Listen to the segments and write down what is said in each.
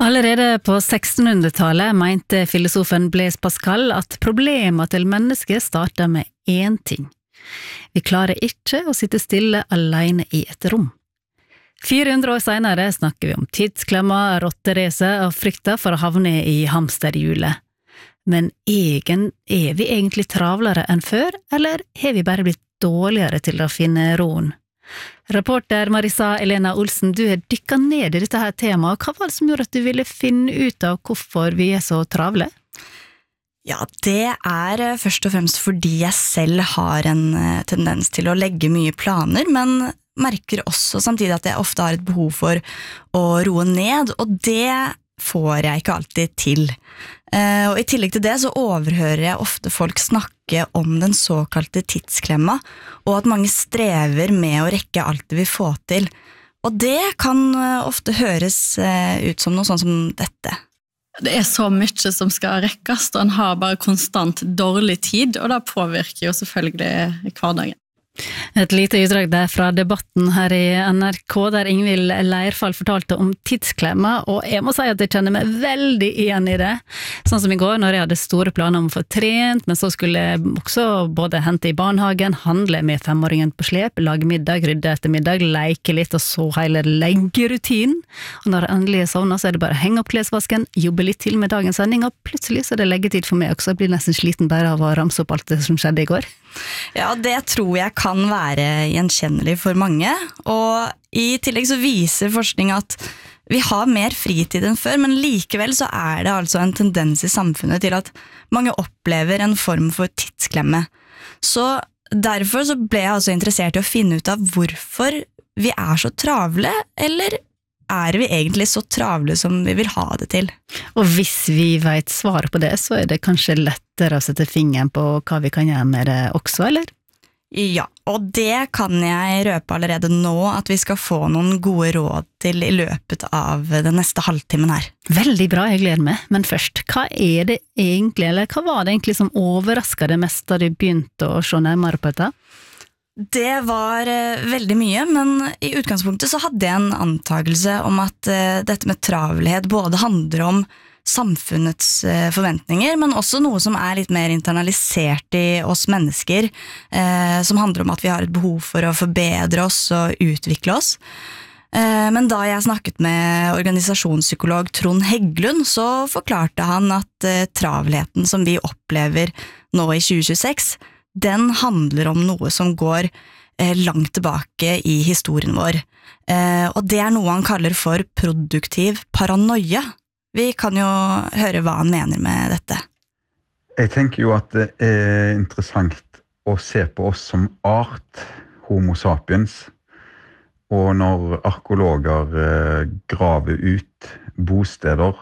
Allerede på 1600-tallet mente filosofen Blaise Pascal at problemer til mennesket starter med én ting. Vi klarer ikke å sitte stille alene i et rom. 400 år senere snakker vi om tidsklemmer, rotterace og frykta for å havne i hamsterhjulet. Men er vi egentlig travlere enn før, eller har vi bare blitt dårligere til å finne roen? Reporter Marisa Elena Olsen, du har dykket ned i dette her temaet. Hva var det som gjorde at du ville finne ut av hvorfor vi er så travle? Ja, det først og fremst fordi jeg selv har en tendens til å legge mye planer, men merker også samtidig at jeg ofte har et behov for å roe ned, og det får jeg ikke alltid til. Og i tillegg til det så overhører jeg ofte folk snakke om den såkalte tidsklemma, og at mange strever med å rekke alt de vil få til. Og det kan ofte høres ut som noe sånn som dette. Det så mye som skal rekkes, og en har bare konstant dårlig tid, og det påvirker jo selvfølgelig hverdagen. Et lite utdrag der fra debatten her i NRK, der Ingvild Leirfall fortalte om tidsklemma, og jeg må si at jeg kjenner meg veldig igjen i det. Sånn som i går, når jeg hadde store planer om å få trent, men så skulle jeg også både hente i barnehagen, handle med 5-åringen på slep, lage middag, rydde etter middag, leke litt, og så hele leggerutinen. Og når jeg endelig sovner, så det bare å henge opp klesvasken, jobbe litt til med dagens sending, og plutselig så det leggetid for meg også. Jeg blir nesten sliten bare av å ramse opp alt det som skjedde i går. Ja, det tror jeg kan være gjenkjennelig for mange, og i tillegg så viser forskning at vi har mer fritid enn før, men likevel så det altså en tendens i samfunnet til at mange opplever en form for tidsklemme. Så derfor så ble jeg altså interessert i å finne ut av hvorfor vi så travle, eller vi egentlig så travle som vi vil ha det til? Og hvis vi vet svaret på det, så det kanskje lettere å sette fingeren på hva vi kan gjøre med det også, eller? Ja, og det kan jeg røpe allerede nå at vi skal få noen gode råd til i løpet av den neste halvtimen her. Veldig bra, jeg gleder meg. Men først, hva det egentlig, eller hva var det egentlig som overrasket deg mest da du begynte å se nærmere på dette? Det var veldig mye, men i utgangspunktet så hadde jeg en antagelse om at dette med travelhet både handler om samfunnets forventninger, men også noe som litt mer internalisert i oss mennesker, som handler om at vi har et behov for å forbedre oss og utvikle oss. Men da jeg snakket med organisasjonspsykolog Trond Heggelund, så forklarte han at travelheten som vi opplever nå i 2026, den handler om noe som går langt tilbake i historien vår. Og det noe han kaller for produktiv paranoia. Vi kan jo høre hva han mener med dette. Jeg tenker jo at det interessant å se på oss som art, homo sapiens, og når arkeologer graver ut bosteder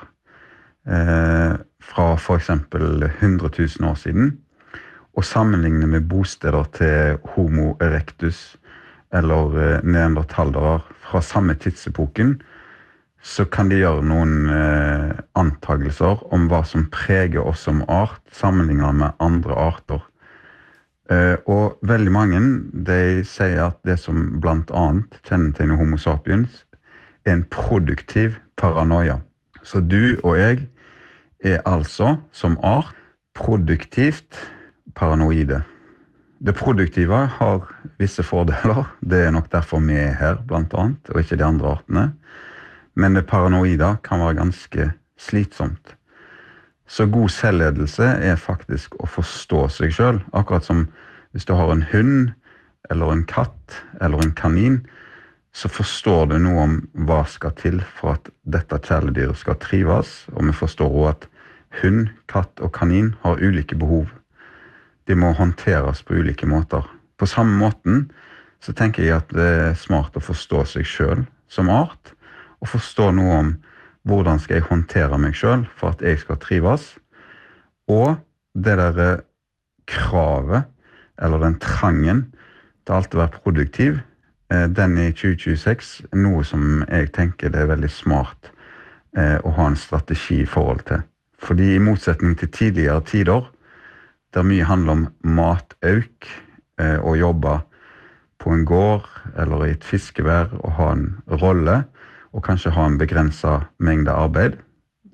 fra for eksempel 100 000 år siden, og sammenligne med bosteder til Homo erectus eller neandertalere fra samme tidsepoken, så kan de gjøre noen antagelser om hva som preger oss som art, sammenlignet med andre arter. Og veldig mange, de sier at det som blant annet kjennetegner Homo sapiens, en produktiv paranoia. Så du og jeg altså som art produktivt paranoide. Det produktive har visse fordeler, det nok derfor vi her blant annet, og ikke de andre artene. Men det paranoide kan være ganske slitsomt. Så god selvledelse faktisk å forstå seg selv, akkurat som hvis du har en hund, eller en katt, eller en kanin, så forstår du noe om hva skal til for at dette kjæledyret skal trives, og vi forstår også at hund, katt og kanin har ulike behov. De må håndteres på ulike måter. På samme måten så tenker jeg at det smart å forstå seg selv som art, og forstå noe om hvordan skal jeg håndtere meg selv for at jeg skal trives, og det der kravet, eller den trangen til alltid å være produktiv, den i 2026 noe som jeg tenker det veldig smart å ha en strategi i forhold til. Fordi i motsetning til tidligere tider, der mye handler om matauk, og jobbe på en gård eller i et fiskevær og ha en rolle, og kanskje ha en begrenset mengde arbeid,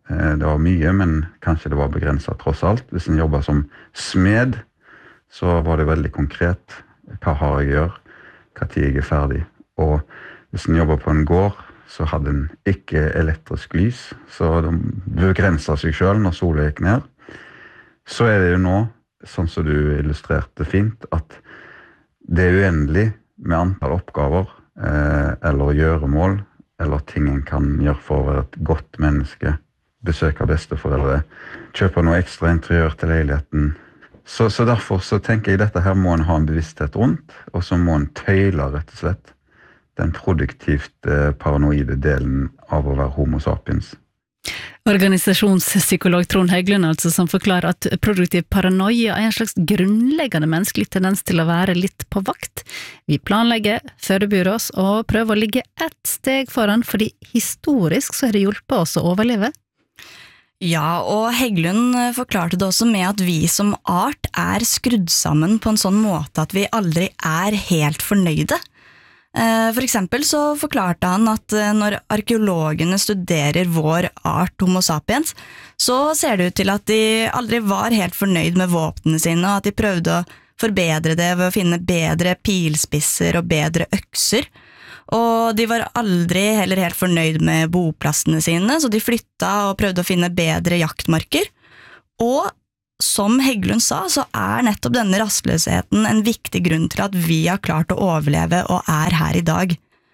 Det var mye, men kanskje det var begrenset tross alt. Hvis en jobbet som smed, så var det veldig konkret. Hva har jeg å gjøre? Hva tid jeg er ferdig? Og hvis en jobbet på en gård, så hadde en ikke elektrisk lys, så de begrenset seg selv når solen gikk ned. Så er det jo nå, sånn som du illustrerte fint, at det er uendelig med antall oppgaver, eller gjøremål, eller ting en kan gjøre for å være et godt menneske, besøke besteforeldre, kjøpe noe ekstra interiør til leiligheten. Så derfor så tenker jeg dette her må en ha en bevissthet rundt, og så må en tøyle rett og slett den produktivt paranoide delen av å være homo sapiens. Organisasjonspsykolog Trond Heggelund altså, som forklarer at produktiv paranoia er en slags grunnleggende menneskelig tendens til å være litt på vakt. Vi planlegger, forbereder oss og prøver å ligge ett steg foran, fordi historisk så har det hjulpet oss å overleve. Ja, og Heggelund forklarte det også med at vi som art er skrudd sammen på en sånn måte at vi aldri er helt fornøyde. For eksempel så forklarte han at når arkeologene studerer vår art homo sapiens, så ser det ut til at de aldri var helt fornøyd med våpnene sine, og at de prøvde å forbedre det ved å finne bedre pilspisser og bedre økser. Og de var aldri heller helt fornøyd med boplassene sine, så de flytta og prøvde å finne bedre jaktmarker. Og som Heggelund sa, så er nettopp denne rastløsheten en viktig grunn til at vi har klart å overleve og er her i dag.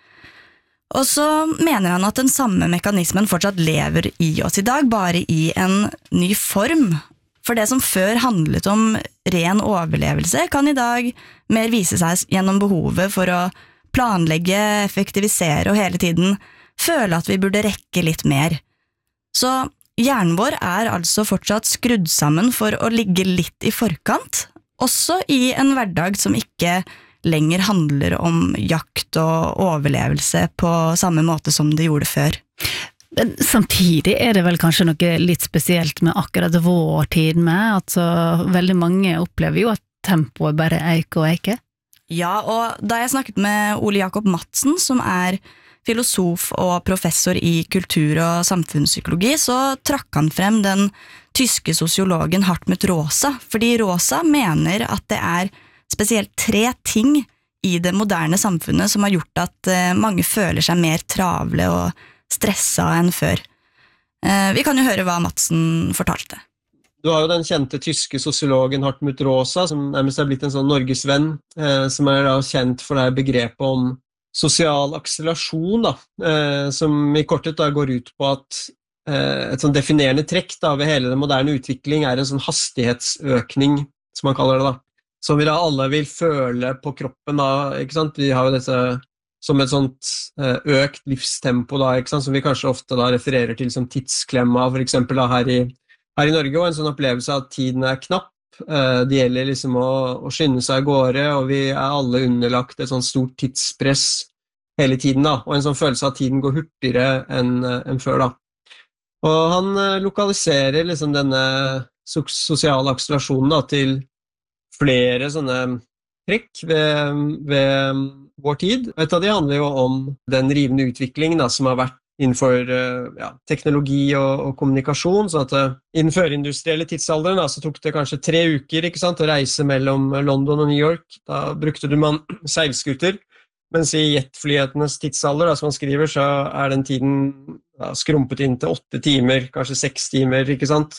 Og så mener han at den samme mekanismen fortsatt lever i oss i dag, bare i en ny form. For det som før handlet om ren overlevelse, kan i dag mer vise seg gjennom behovet for å planlegge, effektivisere og hele tiden føle at vi burde rekke litt mer. Så hjernen vår er altså fortsatt skrudd sammen for å ligge litt i forkant, også i en hverdag som ikke lenger handler om jakt og overlevelse på samme måte som det gjorde før. Men samtidig er det vel kanskje noe litt spesielt med akkurat vår tid med, at veldig mange opplever jo at tempoet bare eiker og eiker. Ja, og da jeg snakket med Ole Jakob Madsen, som er filosof og professor i kultur- og samfunnspsykologi, så trakk han frem den tyske sosiologen Hartmut Rosa, fordi Rosa mener at det er spesielt 3 ting i det moderne samfunnet som har gjort at mange føler seg mer travle og stressa enn før. Vi kan jo høre hva Madsen fortalte. Du har jo den kjente tyske sosiologen Hartmut Rosa, som nærmest er blitt en sånn norgesvenn, som er da kjent for det begrepet om sosial akselerasjon, som i korthet da går ut på at et sånn definerende trekk da, ved hele den moderne utvikling er en sånn hastighetsøkning, som man kaller det da, som vi da alle vil føle på kroppen da, ikke sant? Vi har jo dette som et sånt økt livstempo da, ikke sant? Som vi kanskje ofte da refererer til som tidsklemma, for eksempel da her i Norge, og en sånn opplevelse av at tiden er knapp. Det gjelder liksom å skynde seg av gårde, og vi er alle underlagt et sånt stort tidspress hele tiden da, og en sånn følelse av at tiden går hurtigere enn før da. Og han lokaliserer liksom denne sosiale akselerasjonen da, til flere sånne trekk ved vår tid. Et av de handler jo om den rivende utviklingen da, som har vært innenfor teknologi og kommunikasjon, så at i den førindustrielle tidsalderen da, så tok det kanskje 3 uker, ikke sant, å reise mellom London og New York. Da brukte man seilskuter, mens i jetflyhetenes tidsalder, da, som man skriver, så er den tiden skrumpet inn til 8 timer, kanskje 6 timer, ikke sant?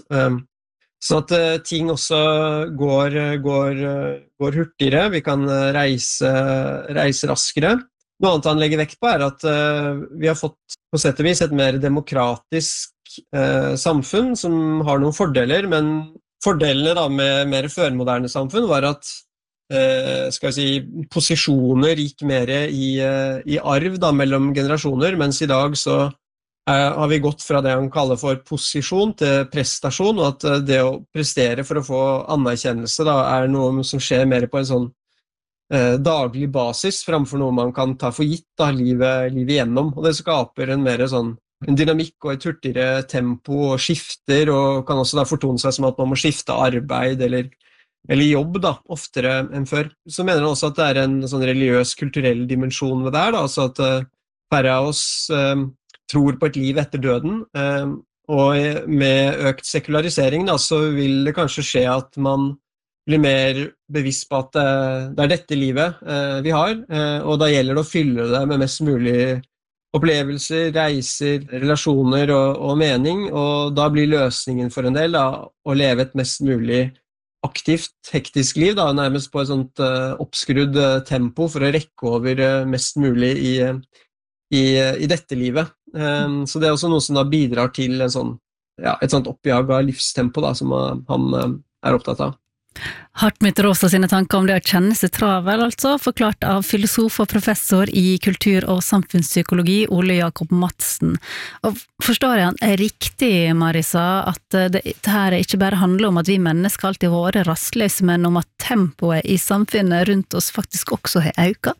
Så at ting også går hurtigere, vi kan reise raskere. Noe annet han legger vekt på er at vi har fått på sett og vis et mer demokratisk samfunn som har noen fordeler, men fordelene da med mer førmoderne samfunn var at skal vi si, posisjoner gikk mer i arv da, mellom generasjoner, mens i dag så har vi gått fra det han kaller for posisjon til prestasjon, og at det å prestere for å få anerkjennelse da, er noe som skjer mer på en sånn daglig basis, framfor noe man kan ta for gitt da, livet igjennom, og det skaper en mer sånn en dynamikk og et hurtigere tempo og skifter, og kan også da fortone seg som at man må skifte arbeid eller jobb da, oftere enn før. Så mener han også at det er en sånn religiøs, kulturell dimensjon ved det her, da, altså at færre av oss tror på et liv etter døden, Og med økt sekularisering da, så vil det kanskje skje at man blir mer bevisst på at det dette livet vi har, og da gjelder det å fylle det med mest mulig opplevelser, reiser, relasjoner og mening, og da blir løsningen for en del da, å leve et mest mulig aktivt, hektisk liv, da, nærmest på et sånt oppskrudd tempo for å rekke over mest mulig i dette livet. Så det også noe som da bidrar til et sånt oppjag av livstempo da, som han opptatt av. Hartmut Rosa sine tanker om det å kjenne seg travel, altså, forklart av filosof og professor i kultur- og samfunnspsykologi Ole Jakob Madsen. Og forstår jeg han riktig, Marisa, at dette her ikke bare handler om at vi mennesker alltid har vært rastløse, men om at tempoet i samfunnet rundt oss faktisk også har økt?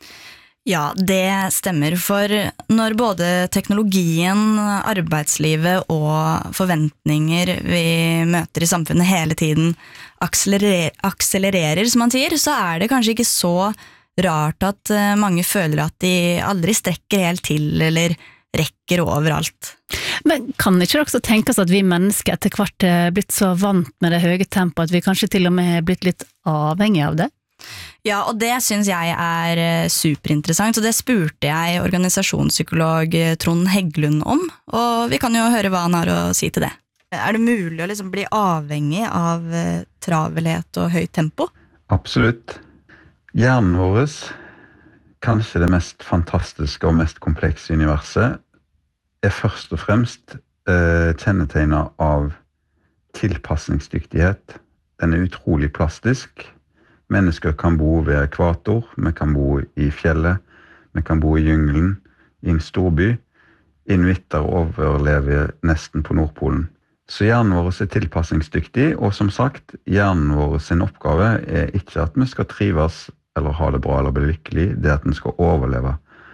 Ja, det stemmer, for når både teknologien, arbeidslivet og forventninger vi møter i samfunnet hele tiden akselererer, som man sier, så det kanskje ikke så rart at mange føler at de aldri strekker helt til eller rekker overalt. Men kan ikke det også tenkes at vi mennesker etter hvert er blitt så vant med det høye tempoet at vi kanskje til og med er blitt litt avhengig av det? Ja, og det synes jeg superinteressant, og det spurte jeg organisasjonspsykolog Trond Heggelund om, og vi kan jo høre hva han har å si til det. Det mulig å liksom bli avhengig av travelhet og høyt tempo? Absolutt. Hjernen vår, kanskje det mest fantastiske og mest komplekse universet, først og fremst kjennetegnet av tilpasningsdyktighet. Den utrolig plastisk. Mennesker kan bo ved ekvator, vi kan bo i fjellet, vi kan bo i jungelen, i en storby. Inuitter overlever nesten på Nordpolen. Så hjernen vår tilpasningsdyktig, og som sagt, hjernen vår sin oppgave ikke at vi skal trives eller ha det bra eller bli lykkelig, det at den skal overleve.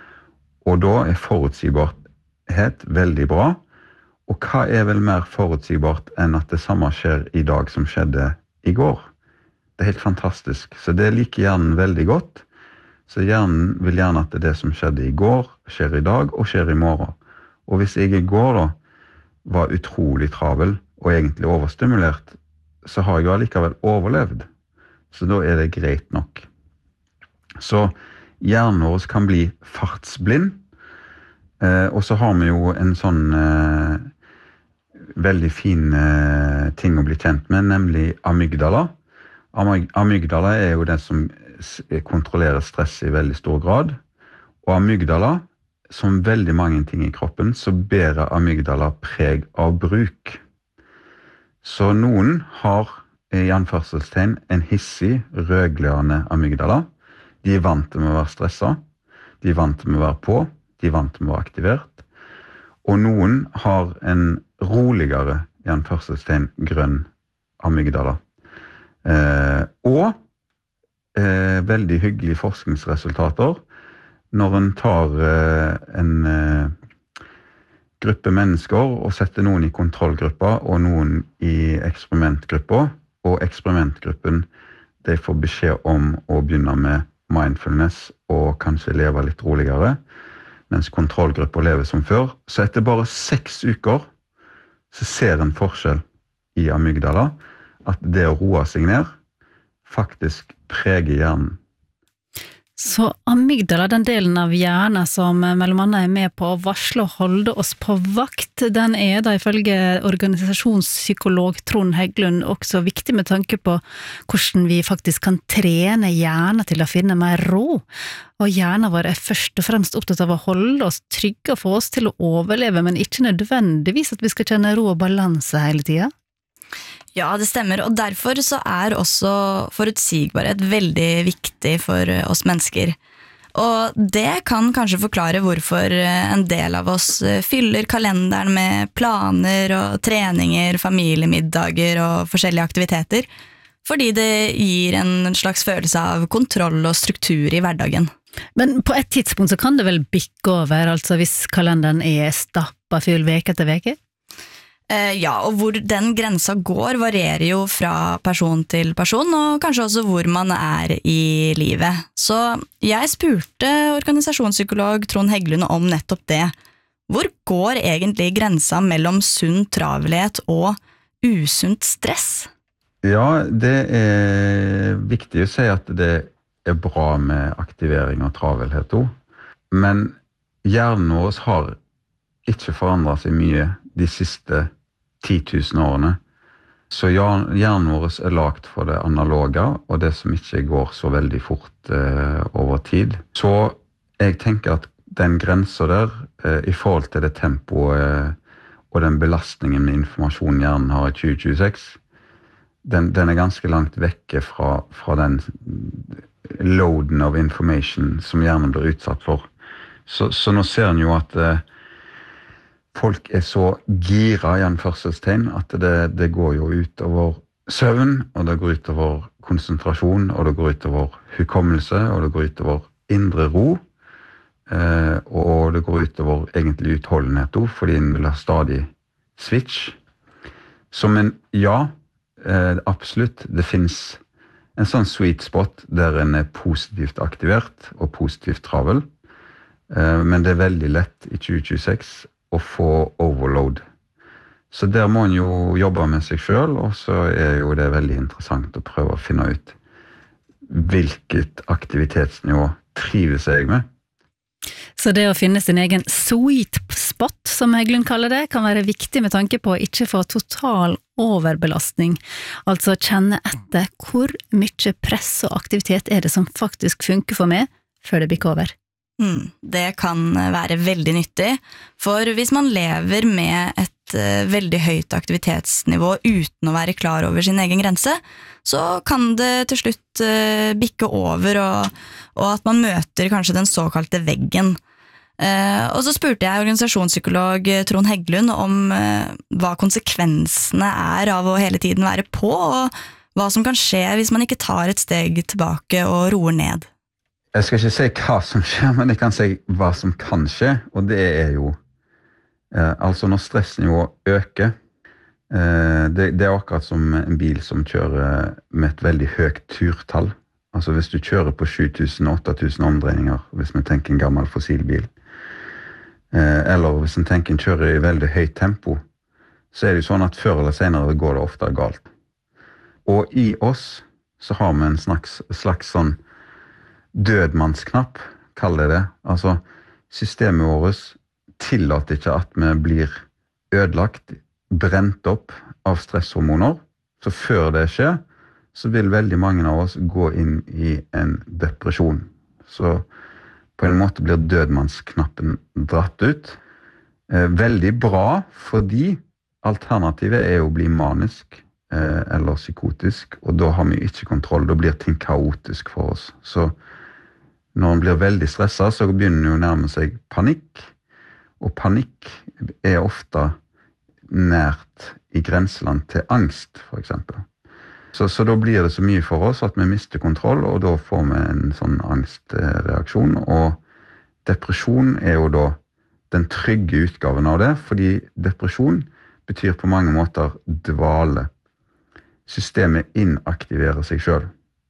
Og da forutsigbarhet veldig bra, og hva vel mer forutsigbart enn at det samme skjer i dag som skjedde i går? Det helt fantastisk. Så det liker hjernen veldig godt. Så hjernen vil gjerne at det som skjedde i går, skjer i dag og skjer i morgen. Og hvis jeg i går da var utrolig travel og egentlig overstimulert, så har jeg allikevel overlevd. Så da det greit nok. Så hjernen vår kan bli fartsblind. Og så har vi jo en sånn veldig fin ting å bli kjent med, nemlig amygdala. Amygdala jo det som kontrollerer stress i veldig stor grad, og amygdala, som veldig mange ting i kroppen, så bærer amygdala preg av bruk. Så noen har i anførselstegn en hissig, rødglødende amygdala. De vant til å være stresset, de vant til å være på, de vant til å være aktivert, og noen har en roligere, i anførselstegn, grønn amygdala. Og veldig hyggelige forskningsresultater når en tar en gruppe mennesker og setter noen i kontrollgruppa og noen i eksperimentgruppa, og eksperimentgruppen de får beskjed om å begynne med mindfulness og kanskje leve litt roligere, mens kontrollgruppa lever som før. Så etter bare 6 uker så ser en forskjell i amygdala, at det å roe seg ned faktisk preger hjernen. Så amygdala, den delen av hjernen som mellom annet med på å varsle og holde oss på vakt, den da ifølge organisasjonspsykolog Trond Heggelund også viktig med tanke på hvordan vi faktisk kan trene hjernen til å finne mer ro. Og hjernen vår først og fremst opptatt av å holde oss trygge og få oss til å overleve, men ikke nødvendigvis at vi skal kjenne ro og balanse hele tiden. Ja, det stemmer, og derfor så også forutsigbarhet veldig viktig for oss mennesker. Og det kan kanskje forklare hvorfor en del av oss fyller kalenderen med planer og treninger, familiemiddager og forskjellige aktiviteter, fordi det gir en slags følelse av kontroll og struktur i hverdagen. Men på et tidspunkt så kan det vel bikke over, altså hvis kalenderen stappet full veke etter veke? Ja, og hvor den grensa går varierer jo fra person til person, og kanskje også hvor man i livet. Så jeg spurte organisasjonspsykolog Trond Heggelund om nettopp det. Hvor går egentlig grensa mellom sunn travelhet og usunt stress? Ja, det viktig å si at det bra med aktivering og travelhet også. Men hjernen vår har ikke forandret seg mye de siste 10 000 årene. Så hjernen vår lagt for det analoge, og det som ikke går så veldig fort over tid. Så jeg tenker at den grensen der, i forhold til det tempoet og den belastningen med informasjon hjernen har i 2026, den ganske langt vekke fra den loaden av information som hjernen blir utsatt for. Så nå ser en jo at folk så gira i anførselstegn at det går jo ut over søvn, og det går ut over konsentrasjon, og det går ut over hukommelse, og det går ut over indre ro, og det går ut over egentlig utholdenhet også, fordi en vil ha stadig switch. Men ja, absolutt, det finnes en sånn sweet spot der en positivt aktivert og positivt travel, men det veldig lett i 2026 å få overload. Så der må en jo jobbe med seg selv, og så jo det veldig interessant å prøve å finne ut hvilket aktivitetsnivå trives jeg med. Så det å finne sin egen sweet spot, som Heggelund kaller det, kan være viktig med tanke på å ikke få total overbelastning. Altså kjenne etter hvor mye press og aktivitet det som faktisk funker for meg, før det bikker over. Det kan være veldig nyttig, for hvis man lever med et veldig høyt aktivitetsnivå uten å være klar over sin egen grense, så kan det til slutt bikke over, og at man møter kanskje den såkalte veggen. Og så spurte jeg organisasjonspsykolog Trond Heggelund om hva konsekvensene av å hele tiden være på, og hva som kan skje hvis man ikke tar et steg tilbake og roer ned. Jeg skal ikke si hva som skjer, men jeg kan si hva som kan skje, og det jo altså når stressnivået øker, det akkurat som en bil som kjører med et veldig høyt turtall. Altså hvis du kjører på 7000-8000 omdreininger, hvis vi tenker en gammel fossilbil, eller hvis en tenker en kjører i veldig høyt tempo, så det jo sånn at før eller senere går det ofte galt. Og i oss så har vi en slags sånn dødmannsknapp, kaller det. Altså, systemet vårt tillater ikke at vi blir ødelagt, brent opp av stresshormoner. Så før det skjer, så vil veldig mange av oss gå inn i en depresjon. Så på en måte blir dødmannsknappen dratt ut. Veldig bra, fordi alternativet å bli manisk eller psykotisk, og da har vi ikke kontroll, da blir ting kaotisk for oss. Så når man blir veldig stresset, så begynner jo å nærme seg panikk, og panikk ofte nært i grenseland til angst, for eksempel. Så da blir det så mye for oss at vi mister kontroll, og da får vi en sånn angstreaksjon, og depresjon jo da den trygge utgaven av det, fordi depresjon betyr på mange måter dvale. Systemet inaktiverer seg selv.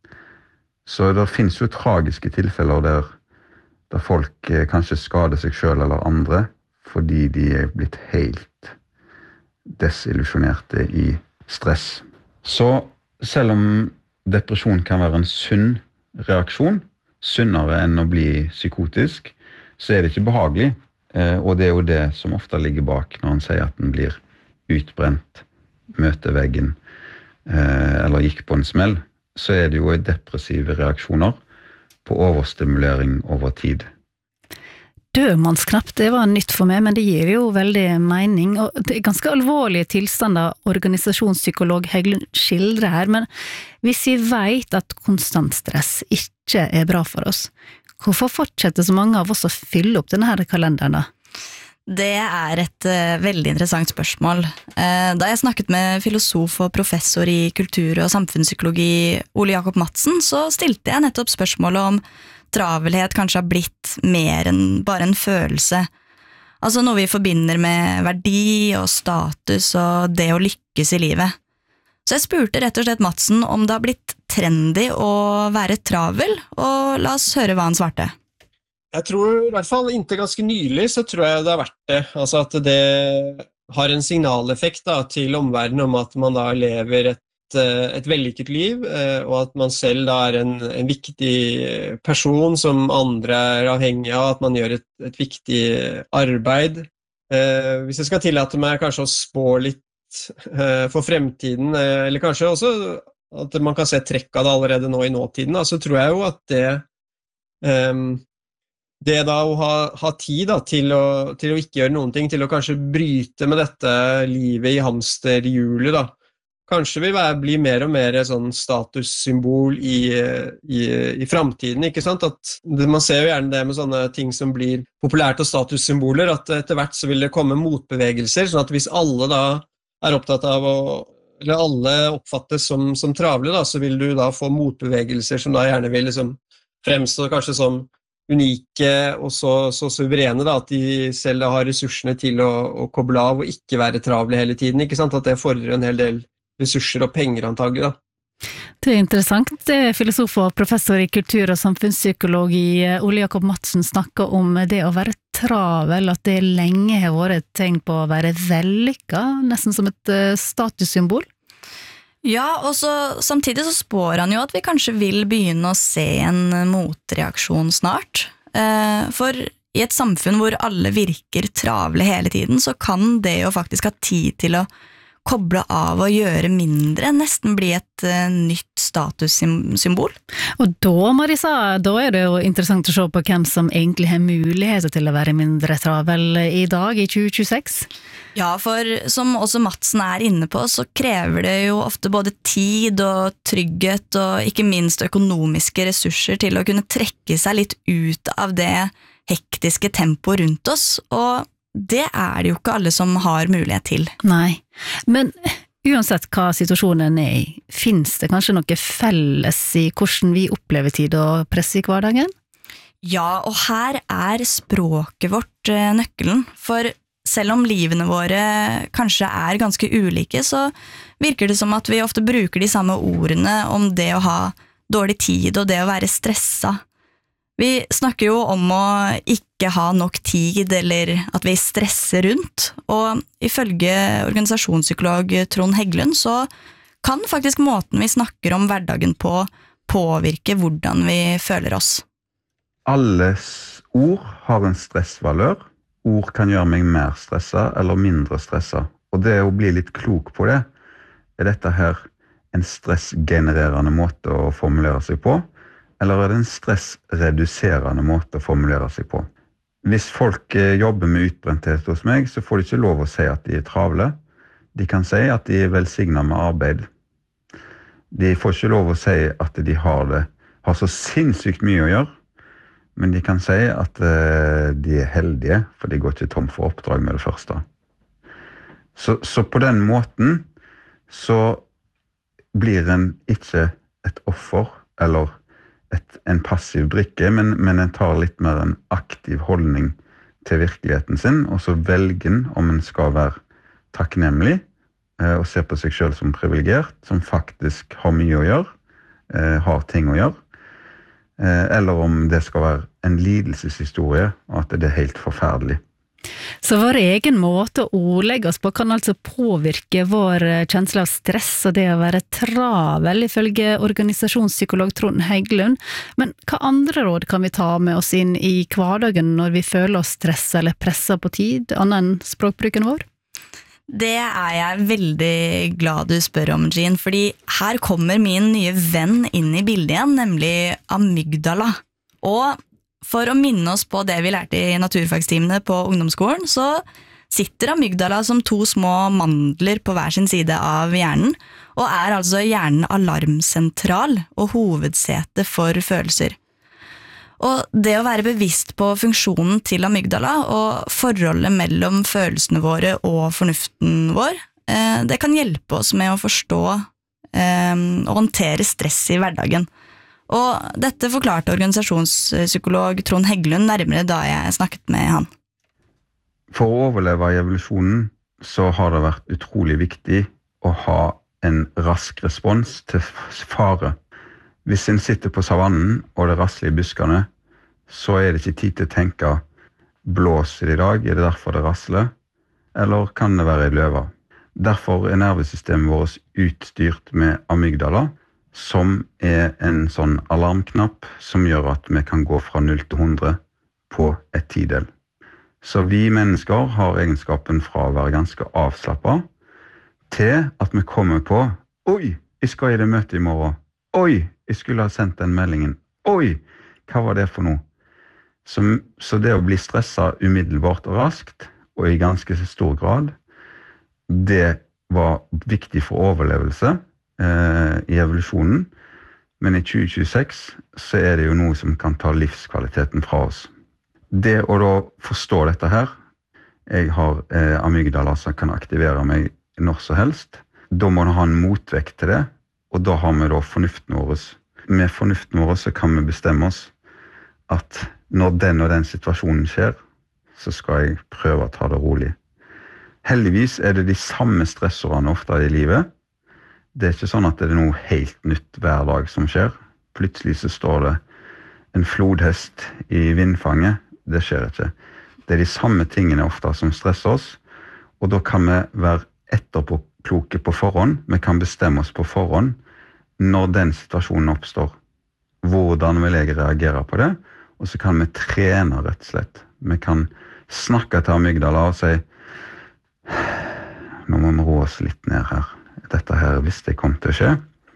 Så det finnes jo tragiske tilfeller der folk kanskje skader seg selv eller andre, fordi de blitt helt desillusjonerte i stress. Så selv om depresjon kan være en sunn reaksjon, sunnere enn å bli psykotisk, så det ikke behagelig, og det jo det som ofte ligger bak når han sier at den blir utbrent, møter veggen, eller gikk på en smell, så det jo depressive reaksjoner på overstimulering over tid. Dødmannsknapp, det var nytt for meg, men det gir jo veldig mening, og det ganske alvorlige tilstander organisasjonspsykolog Heggelund skildrer her, men hvis vi vet at konstant stress ikke bra for oss, hvorfor fortsetter så mange av oss å fylle opp denne her kalenderen da? Det et veldig interessant spørsmål. Da jeg snakket med filosof og professor i kultur- og samfunnspsykologi Ole Jakob Madsen, så stilte jeg nettopp spørsmålet om travelhet kanskje har blitt mer enn bare en følelse. Altså noe vi forbinder med verdi og status og det å lykkes i livet. Så jeg spurte rett og slett Madsen om det har blitt trendy å være travel, og la oss høre hva han svarte. Jeg tror i hvert fall inntil ganske nylig så tror jeg det har vært det. Altså at det har en signaleffekt da, til omverdenen om at man da lever et vellykket liv, og at man selv da en viktig person som andre avhengig av, at man gjør et viktig arbeid. Hvis jeg skal tillate meg kanskje å spå litt for fremtiden, eller kanskje også at man kan se trekk av det allerede nå i nåtiden, da, så tror jeg jo at det da å ha tid da, til å ikke gjøre noen ting, til å kanskje bryte med dette livet i hamsterhjulet da, kanskje vil bli mer og mer sånn statussymbol i fremtiden, ikke sant? At man ser jo gjerne det med sånne ting som blir populært og statussymboler, at etter hvert så vil det komme motbevegelser, sånn at hvis alle da opptatt av eller alle oppfattes som travle da, så vil du da få motbevegelser som da gjerne vil liksom fremstå kanskje som unike og så suverene da, at de selv da har ressursene til å koble av og ikke være travle hele tiden, ikke sant? At det fordrer en hel del ressurser og penger antagelig da. Det interessant. Filosof og professor i kultur- og samfunnspsykologi Ole Jakob Madsen snakker om det å være travel, at det lenge har vært et tegn på å være vellykket, nesten som et statussymbol. Ja, og samtidig så spår han jo at vi kanskje vil begynne å se en motreaksjon snart. For i et samfunn hvor alle virker travle hele tiden, så kan det jo faktisk ha tid til å koble av og gjøre mindre, nesten bli et nytt statussymbol. Og da, Marisa, da det jo interessant å se på hvem som egentlig har muligheter til å være mindre travel i dag, i 2026. Ja, for som også Madsen inne på, så krever det jo ofte både tid og trygghet og ikke minst økonomiske ressurser til å kunne trekke seg litt ut av det hektiske tempoet rundt oss, og det det jo ikke alle som har mulighet til. Nei, men uansett hva situasjonen i, finnes det kanskje noe felles i hvordan vi opplever tid og press i hverdagen? Ja, og her språket vårt nøkkelen, for selv om livene våre kanskje ganske ulike, så virker det som at vi ofte bruker de samme ordene om det å ha dårlig tid og det å være stresset. Vi snakker jo om å ikke ha nok tid, eller at vi stresser rundt, og ifølge organisasjonspsykolog Trond Heggelund så kan faktisk måten vi snakker om hverdagen på påvirke hvordan vi føler oss. Alles ord har en stressvalør. Ord kan gjøre meg mer stresset eller mindre stresset. Og det å bli litt klok på det, dette her en stressgenererende måte å formulere seg på, eller det en stressreduserende måte å formulere seg på? Hvis folk jobber med utbrenthet hos meg, så får de ikke lov å si at de travle. De kan si at de velsignet med arbeid. De får ikke lov å si at de har så sinnssykt mye å gjøre, men de kan si at de heldige, for de går ikke tom for oppdrag med det første. Så på den måten så blir en ikke et offer, eller en passiv drikke, men en tar litt mer en aktiv holdning til virkeligheten sin, og så velger en om en skal være takknemlig og se på seg selv som privilegert, som faktisk har mye å gjøre, har ting å gjøre, eller om det skal være en lidelseshistorie, og at det helt forferdelig. Så vår egen måte å ordlegge oss på kan altså påvirke vår kjensle av stress og det å være travel, ifølge organisasjonspsykolog Trond Heggelund. Men hva andre råd kan vi ta med oss inn i hverdagen når vi føler oss stresset eller presset på tid, annet enn språkbruken vår? Det jeg veldig glad du spør om, Jean, fordi her kommer min nye venn inn i bildet igjen, nemlig amygdala. Og for å minne oss på det vi lærte i naturfagstimene på ungdomsskolen, så sitter amygdala som to små mandler på hver sin side av hjernen, og altså hjernen alarmsentral og hovedsete for følelser. Og det å være bevisst på funksjonen til amygdala og forholdet mellom følelsene våre og fornuften vår, det kan hjelpe oss med å forstå og håndtere stress i hverdagen. Og dette forklarte organisasjonspsykolog Trond Heggelund nærmere da jeg snakket med han. For å overleve i evolusjonen så har det vært utrolig viktig å ha en rask respons til fare. Hvis en sitter på savannen og det rasler i buskene, så det ikke tid til å tenke blåser det I dag, det derfor det rasler, eller kan det være en løve? Derfor nervesystemet vårt utstyrt med amygdala, som en sånn alarmknapp som gjør at vi kan gå fra 0 til 100 på et tidel. Så vi mennesker har egenskapen fra å være ganske avslappet til at vi kommer på «Oi, jeg skal I det møtet I morgen. Oi, jeg skulle ha sendt den meldingen. Oi, hva var det for noe?» Så det å bli stresset umiddelbart og raskt, og I ganske stor grad, det var viktig for overlevelse I evolusjonen, men I 2026 så det jo noe som kan ta livskvaliteten fra oss. Det å da forstå dette her, jeg har amygdala som kan aktivere meg når så helst, da må du ha en motvekt til det, og da har vi da fornuften vår. Med fornuften vår så kan vi bestemme oss at når den og den situasjonen skjer, så skal jeg prøve å ta det rolig. Heldigvis det de samme stressorene ofte I livet. Det ikke sånn at det noe helt nytt hver dag som skjer. Plutselig så står det en flodhest I vindfanget. Det skjer ikke. Det de samme tingene ofte som stresser oss, og da kan vi være etterpåkloke på forhånd. Vi kan bestemme oss på forhånd når den situasjonen oppstår. Hvordan vil jeg reagere på det? Og så kan vi trene rett og slett. Vi kan snakke til amygdala og si nå må vi roe oss litt ned her. Dette her visste jeg kom til å skje.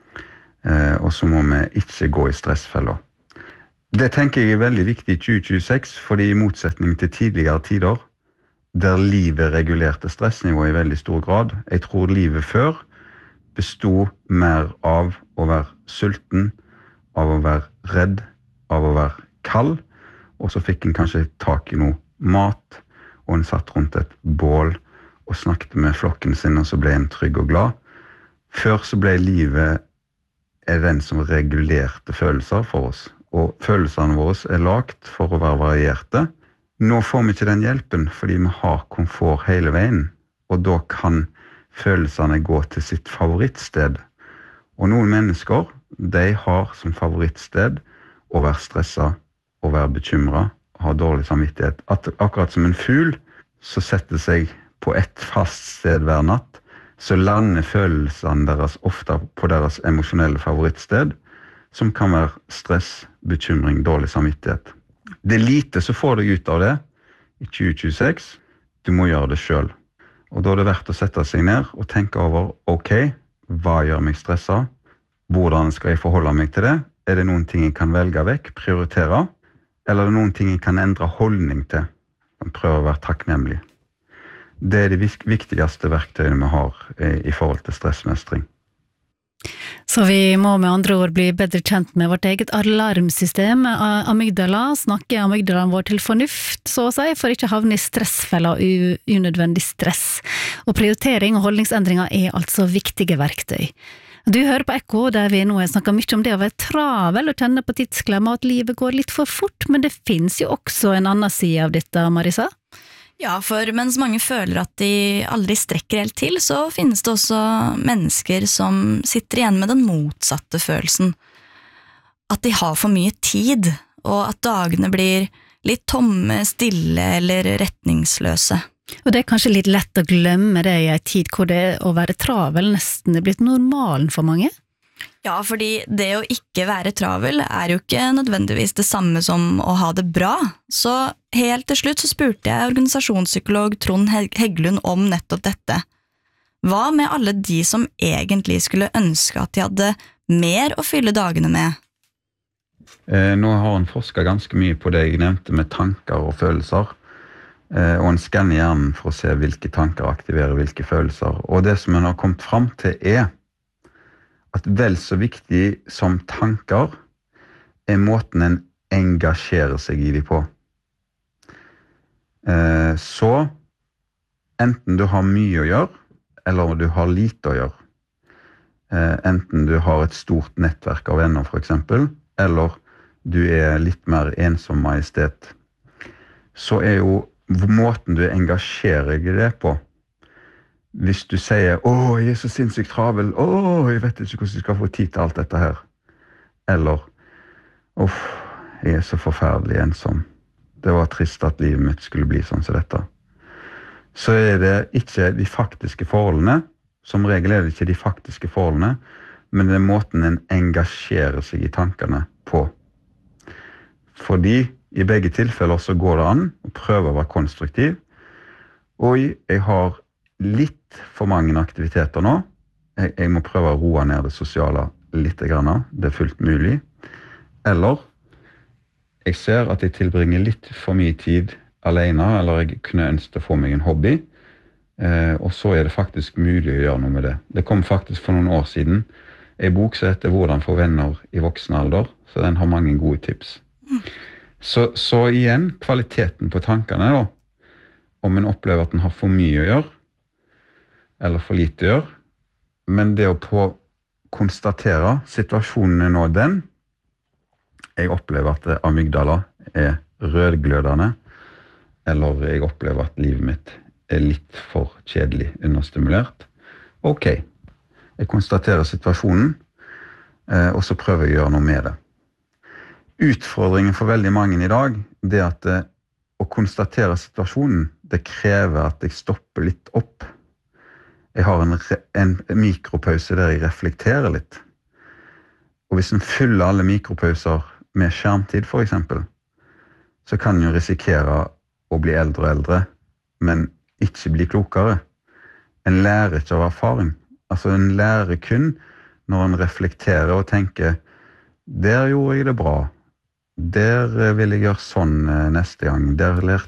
Og så må vi ikke gå I stressfeller. Det tenker jeg veldig viktig I 2026, fordi I motsetning til tidligere tider, der livet regulerte stressnivået I veldig stor grad, jeg tror livet før bestod mer av å være sulten, av å være redd, av å være kald, og så fikk en kanskje tak I noe mat, og en satt rundt et bål og snakket med flokken sin, og så ble en trygg og glad. Før så ble livet den som regulerte følelser for oss, og følelsene våre lagt for å være varierte. Nå får vi ikke den hjelpen, fordi vi har komfort hele veien, og da kan følelsene gå til sitt favorittsted. Og noen mennesker, de har som favorittsted å være stresset, å være bekymret, å ha dårlig samvittighet. Akkurat som en fugl, så setter seg på et fast sted hver natt, så lander følelsene deres ofte på deres emosjonelle favorittsted, som kan være stress, bekymring, dårlig samvittighet. Det lite så får deg ut av det I 2026, du må gjøre det selv. Og da det verdt å sette seg ned og tenke over, ok, hva gjør meg stresset? Hvordan skal jeg forholde meg til det? Det noen ting jeg kan velge vekk, prioritere? Eller det noen ting jeg kan endre holdning til? Og prøve å være takknemlig. Det de viktigste verktøyene vi har I forhold til stressmestring. Så vi må med andre ord bli bedre kjent med vårt eget alarmsystem, amygdala, snakke amygdalaen vår til fornuft, så å si, for ikke havne I stressfeller og unødvendig stress. Og prioritering og holdningsendringer altså viktige verktøy. Du hører på Ekko, der vi nå har snakket mye om det å være travel og kjenne på tidsklemma at livet går litt for fort, men det finnes jo også en annen side av dette, Marisa? Ja, for mens mange føler at de aldri strekker helt til, så finnes det også mennesker som sitter igjen med den motsatte følelsen. At de har for mye tid, og at dagene blir litt tomme, stille eller retningsløse. Og det kanskje litt lett å glemme det I en tid hvor det å være travel nesten blitt normalen for mange? Ja, fordi det å ikke være travel jo ikke nødvendigvis det samme som å ha det bra. Så helt til slutt så spurte jeg organisasjonspsykolog Trond Heggelund om nettopp dette. Hva med alle de som egentlig skulle ønske at de hadde mer å fylle dagene med? Nå har han forsket ganske mye på det jeg nevnte med tanker og følelser, og en skanner hjernen for å se hvilke tanker aktiverer hvilke følelser. Og det som en har kommet frem til at vel så viktig som tanker måten en engasjerer seg I de på. Så enten du har mye å gjøre, eller du har lite å gjøre. Enten du har et stort nettverk av venner for eksempel, eller du litt mer ensom majestet. Så jo måten du engasjerer deg I det på. Hvis du sier, jeg så sinnssykt travel, jeg vet ikke hvordan jeg skal få tid til alt dette her. Eller, jeg så forferdelig ensom. Det var trist at livet mitt skulle bli sånn som dette. Så det ikke de faktiske forholdene, som regel det ikke de faktiske forholdene, men det måten en engasjerer seg i tankene på. Fordi i begge tilfeller så går det an å prøve å være konstruktiv, og jeg har litt for mange aktiviteter nå. Jeg må prøve å roe ned det sosiale litt grann, det fullt mulig. Eller jeg ser at jeg tilbringer litt for mye tid alene, eller jeg kunne ønske å få meg en hobby, og så det faktisk mulig å gjøre noe med det. Det kom faktisk for noen år siden en bok som heter «Hvordan få venner i voksen alder», så den har mange gode tips. Så igjen, kvaliteten på tankene da, om en opplever at en har for mye å gjøre, eller for lite å gjøre, men det å konstatere situasjonen nå den, jeg opplever at amygdala rødglødende, eller jeg opplever at livet mitt litt for kjedelig understimulert. Ok, jeg konstaterer situasjonen, og så prøver jeg å gjøre noe med det. Utfordringen for veldig mange i dag, det at å konstatere situasjonen, det krever at jeg stopper litt opp. Jeg har en mikropause der jeg reflekterer litt. Og hvis en fyller alle mikropauser med skjermtid for eksempel, så kan en jo risikere å bli eldre og eldre, men ikke bli klokere. En lærer ikke av erfaring. Altså en lærer kun når en reflekterer og tenker, der gjorde jeg det bra. Der vil jeg gjøre sånn neste gang. Der lærte